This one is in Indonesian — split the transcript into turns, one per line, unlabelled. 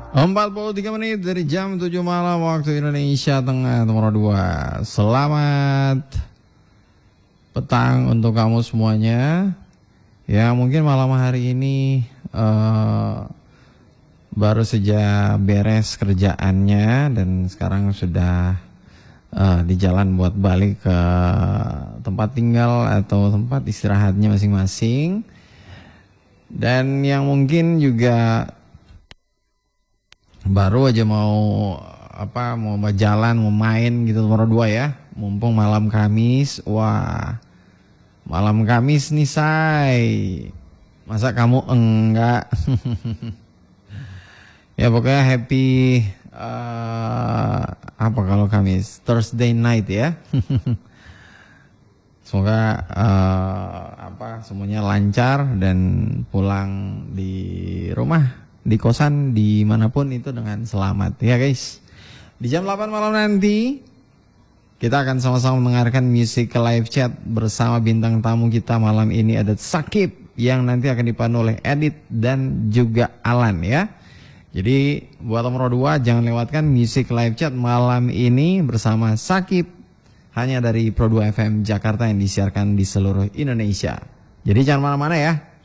43 menit dari jam 7 malam waktu Indonesia Tengah nomor 2. Selamat petang untuk kamu semuanya. Ya mungkin malam hari ini baru saja beres kerjaannya dan sekarang sudah di jalan buat balik ke tempat tinggal atau tempat istirahatnya masing-masing. Dan yang mungkin juga baru aja mau jalan, mau main gitu nomor 2 ya. Mumpung malam Kamis. Wah, malam Kamis nih say. Masa kamu enggak? Ya pokoknya happy apa kalau Kamis? Thursday night ya. Semoga semuanya lancar dan pulang di rumah, di kosan, dimanapun itu dengan selamat ya guys. Di jam 8 malam nanti kita akan sama-sama mendengarkan musik live chat bersama bintang tamu kita malam ini ada Sakib yang nanti akan dipandu oleh Edit dan juga Alan ya. Jadi buat nomor 2 jangan lewatkan musik live chat malam ini bersama Sakib hanya dari Pro 2 FM Jakarta yang disiarkan di seluruh Indonesia. Jadi jangan mana-mana ya.